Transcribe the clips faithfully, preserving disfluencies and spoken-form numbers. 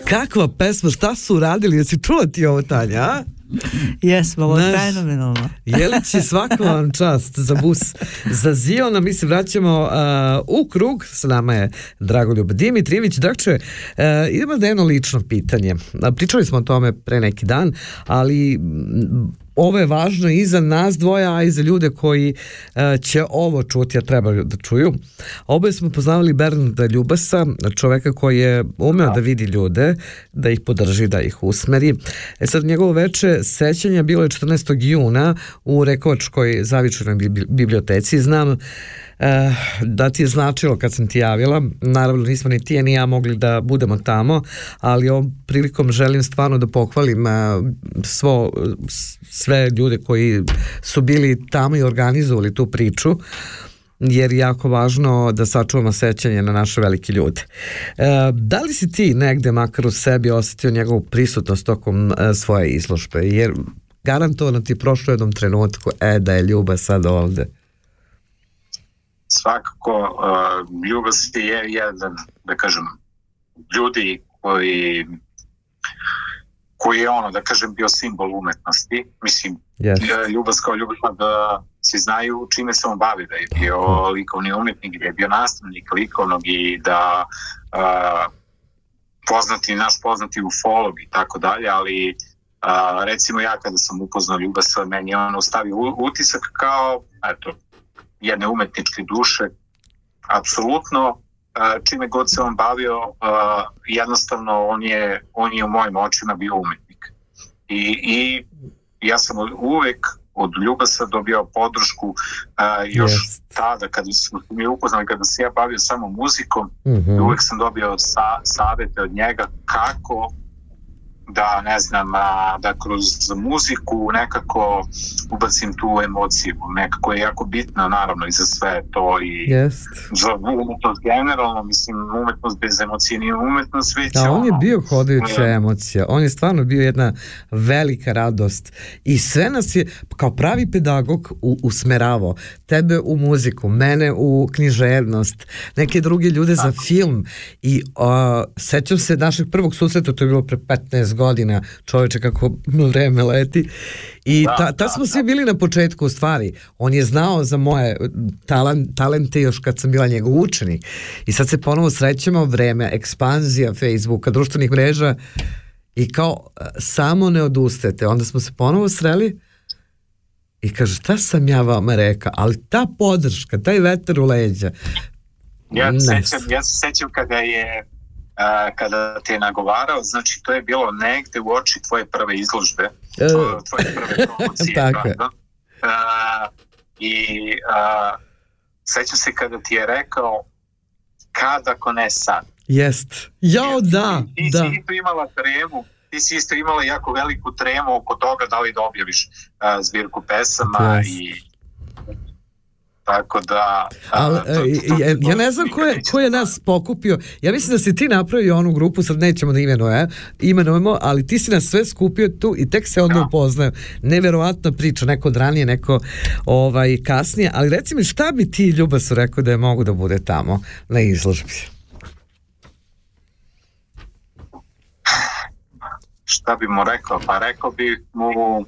Kakva pesma, šta su radili? Jesi čula ti ovo, Tanja, a? Jesmo, ovo je fenomenalno. Jelići, svaka vam čast za bus za Ziona. Mi se vraćamo uh, u krug. S nama je Dragoljub Dimitrijević. Dragče, uh, idemo na jedno lično pitanje. Pričali smo o tome pre neki dan, ali ovo je važno i za nas dvoja, a i za ljude koji uh, će ovo čuti, a trebaju da čuju. Oboje smo poznavali Bernarda Ljubasa, čoveka koji je umeo da vidi ljude, da ih podrži, da ih usmeri. E sad, njegovo veče sećanja bilo je četrnaestog juna u Rekovačkoj zavičajnoj biblioteci. Znam E, da ti je značilo kad sam ti javila. Naravno nismo ni ti ni ja mogli da budemo tamo, ali ovom prilikom želim stvarno da pohvalim e, svo, sve ljude koji su bili tamo i organizovali tu priču, jer je jako važno da sačuvamo sećanje na naše velike ljude. E, da li si ti negde makar u sebi osjetio njegovu prisutnost tokom e, svoje izložbe, jer garantovano ti prošlo jednom trenutku e da je Ljuba sad ovde? Svakako, uh, Ljubas je jedan, da kažem, ljudi koji koji je ono, da kažem, bio simbol umetnosti. Mislim, yes. Ljubas kao Ljubas, da svi znaju čime se on bavi, da je bio likovni umetnik, da je bio nastavnik likovnog i da uh, poznati, naš poznati ufolog i tako dalje, ali uh, recimo ja kada sam upoznao Ljubasa, meni je on ostavio utisak kao, eto, jedne umetničke duše, apsolutno, čime god se on bavio, jednostavno on je, on je u mojim očima bio umetnik. I, i ja sam uvek od Ljubasa dobio podršku, još yes. tada kada smo mi upoznali, kada se ja bavio samo muzikom, mm-hmm. uvek sam dobio sa, savete od njega kako da, ne znam, da kroz muziku nekako ubacim tu emociju, nekako je jako bitno naravno i za sve to i yes. za umetnost generalno, mislim, umetnost bez emocije nije umetnost, već da, on je ono, bio hodajuća je... emocija, on je stvarno bio jedna velika radost i sve nas je kao pravi pedagog u, usmeravao, tebe u muziku, mene u književnost, neke druge ljude za film i uh, sećam se našeg prvog susreta, to je bilo pre petnaest godina, čoveče kako vreme leti i da, ta, ta smo svi bili na početku u stvari, on je znao za moje talent, talente još kad sam bila njegov učenik i sad se ponovo srećemo, vreme, ekspanzija Facebooka, društvenih mreža i kao samo ne odustajete, onda smo se ponovo sreli i kaže šta sam ja vama rekao, ali ta podrška, taj vetar u leđa. Ja se sećam, ja se sećam kada je Uh, kada te je nagovarao, znači to je bilo negde u oči tvoje prve izložbe, uh, tvoje prve promocije. Tako je. Uh, I uh, sećam se kada ti je rekao kad ako ne sad. Jest. Jao, da, ti, ti da. si isto imala tremu, ti si isto imala jako veliku tremu oko toga da li da objaviš uh, zbirku pesama yes. i tako da... Ali, to, to, ja, ja ne znam ko je, ko je nas pokupio. Ja mislim da si ti napravio onu grupu, sad nećemo da imenuje, imenujemo, ali ti si nas sve skupio tu i tek se onda upoznaju. Neverovatna priča, neko od ranije, neko ovaj, kasnije, ali reci mi šta bi ti Ljubasu rekao da je mogu da bude tamo na izložbi? Šta bi mu rekao? Pa rekao bi mu...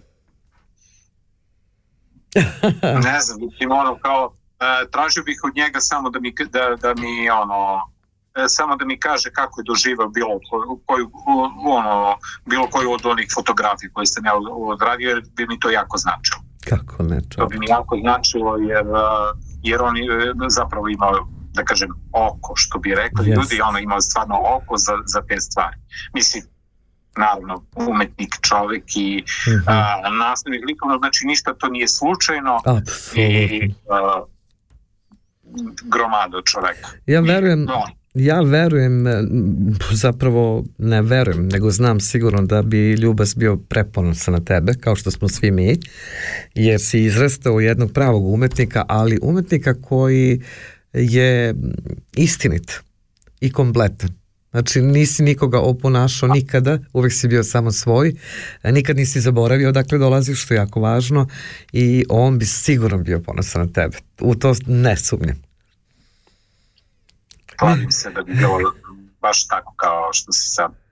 ne znam, mislim, ono kao uh, tražio bih od njega samo da mi, da, da mi ono uh, samo da mi kaže kako je doživao bilo koju, ono, bilo koju od onih fotografija koje sam ja odradio, jer bi mi to jako značilo. Kako ne, čovječ. To bi mi jako značilo jer, uh, jer on zapravo imao, da kažem, oko, što bi rekli yes. ljudi, ono imao stvarno oko za, za te stvari. Mislim, naravno, umetnik, čovjek i mm-hmm. a, nastavnik likovno, znači ništa to nije slučajno. Apsolutno. I a, gromado čoveka. Ja verujem, no. ja verujem, zapravo ne verujem, nego znam sigurno da bi Ljubas bio preponosan na tebe, kao što smo svi mi, jer si izrastao u jednog pravog umetnika, ali umetnika koji je istinit i kompletan. Znači nisi nikoga oponašao nikada, uvek si bio samo svoj, nikad nisi zaboravio odakle dolaziš, što je jako važno i on bi sigurno bio ponosan na tebe, u to ne sumnjam. Kladim se da bi bilo baš tako kao što si sad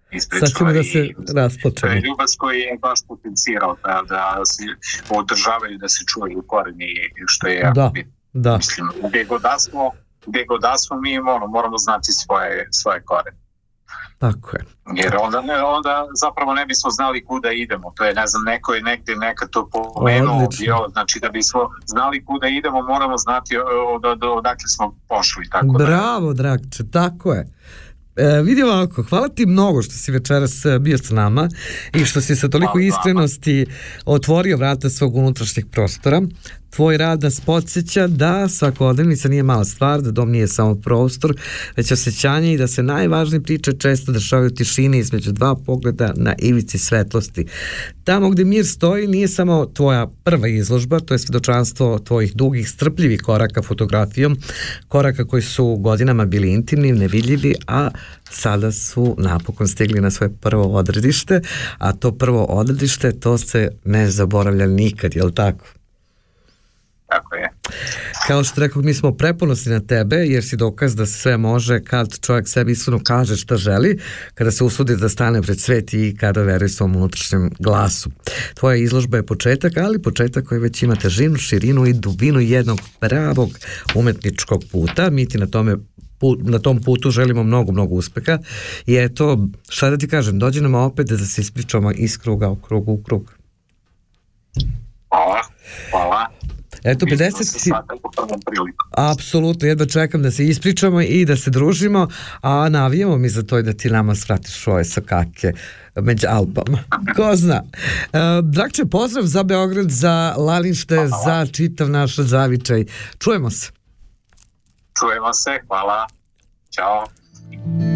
ispričala. Sad ćemo da se raspočemo. To je ljubav koji je baš potencirao da, da se održavaju, da se čuvaju koreni, što je jako da, bitno. Da. Mislim, gdje god da smo, gdje god da smo mi ono, moramo znati svoje, svoje korene. Tako je. Jer onda, ne, onda zapravo ne bismo znali kuda idemo. To je, ne znam, neko je negdje neka to pomenuo. Bio, znači da bismo znali kuda idemo, moramo znati od, od, odakle smo pošli. Tako Bravo, da. Dragče, tako je. E, vidi ovako, hvala ti mnogo što si večeras bio sa nama i što si sa toliko iskrenosti otvorio vrata svog unutrašnjeg prostora. Tvoj rad nas podsjeća da svakodnevnica nije mala stvar, da dom nije samo prostor, već osjećanje i da se najvažnije priče često dešavaju u tišini između dva pogleda na ivici svetlosti. Tamo gdje mir stoji nije samo tvoja prva izložba, to je svjedočanstvo tvojih dugih, strpljivih koraka fotografijom, koraka koji su godinama bili intimni, nevidljivi, a sada su napokon stigli na svoje prvo odredište, a to prvo odredište, to se ne zaboravlja nikad, jel tako? Tako je. Kao što rekao, mi smo preponosni na tebe jer si dokaz da se sve može kad čovjek sebi iskreno kaže šta želi, kada se usudi da stane pred svet i kada veruje svom unutrašnjem glasu. Tvoja izložba je početak, ali početak koji već ima težinu, širinu i dubinu jednog pravog umetničkog puta. Mi ti na tome na tom putu želimo mnogo, mnogo uspeha i eto, šta da ti kažem, dođi nam opet da se ispričamo iz kruga u krug u krug. Hvala, hvala. Eto, pedeset... Apsolutno, jedva čekam da se ispričamo i da se družimo, a navijemo mi za to i da ti nama svratiš ove sakake među Alpama. Ko zna. E, Dragče, pozdrav za Beograd, za Lalinšte, hvala. Za čitav naš zavičaj. Čujemo se. Čujemo se, hvala. Ćao.